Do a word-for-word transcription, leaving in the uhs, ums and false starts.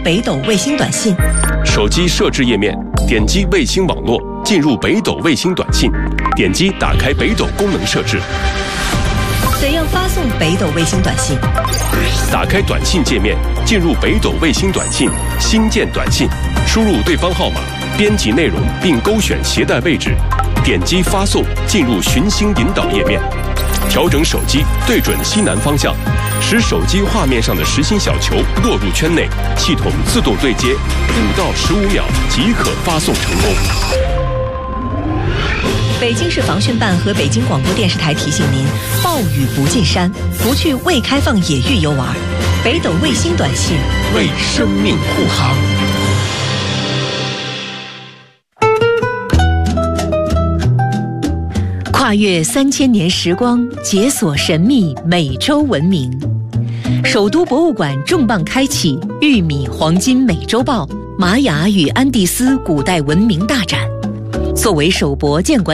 北斗卫星短信。 手机设置页面，点击卫星网络，进入北斗卫星短信，点击打开北斗功能设置。 怎样发送北斗卫星短信？ 打开短信界面，进入北斗卫星短信，新建短信，输入对方号码，编辑内容并勾选携带位置，点击发送，进入寻星引导页面，调整手机对准西南方向，使手机画面上的实心小球落入圈内，系统自动对接，五到十五秒即可发送成功。 北京市防汛办和北京广播电视台提醒您：暴雨不进山，不去未开放野域游玩。北斗卫星短信为生命护航。跨越三千年时光，解锁神秘美洲文明。首都博物馆重磅开启玉米黄金美洲豹——玛雅与安第斯古代文明大展。作为首博建馆